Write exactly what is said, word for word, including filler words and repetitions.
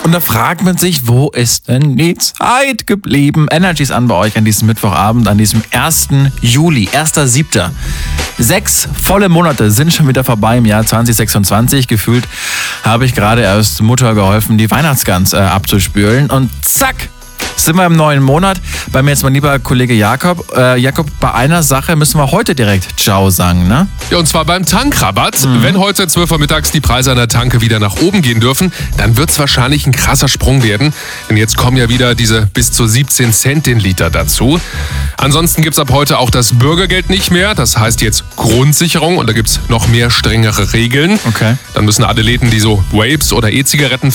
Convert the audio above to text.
Und da fragt man sich, wo ist denn die Zeit geblieben? Energy ist an bei euch an diesem Mittwochabend, an diesem ersten Juli, erster siebter Sechs volle Monate sind schon wieder vorbei im Jahr zwanzig sechsundzwanzig. Gefühlt habe ich gerade erst Mutter geholfen, die Weihnachtsgans äh, abzuspülen. Und zack, sind wir im neuen Monat. Bei mir jetzt mein lieber Kollege Jakob. Äh, Jakob, bei einer Sache müssen wir heute direkt Ciao sagen, ne? Ja, und zwar beim Tankrabatt. Mhm. Wenn heute zwölf Uhr mittags die Preise an der Tanke wieder nach oben gehen dürfen, dann wird es wahrscheinlich ein krasser Sprung werden. Denn jetzt kommen ja wieder diese bis zu siebzehn Cent den Liter dazu. Ansonsten gibt es ab heute auch das Bürgergeld nicht mehr. Das heißt jetzt Grundsicherung und da gibt es noch mehr strengere Regeln. Okay. Dann müssen alle Läden, die so Vapes oder E-Zigaretten